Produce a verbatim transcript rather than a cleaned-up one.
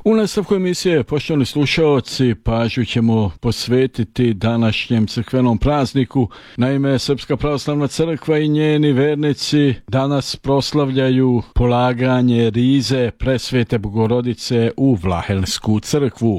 U nastavku emisije, poštovani slušaoci, pažnju ćemo posvetiti današnjem crkvenom prazniku. Naime, Srpska pravoslavna crkva i njeni vernici danas proslavljaju polaganje rize Presvete Bogorodice u Vlahelsku crkvu.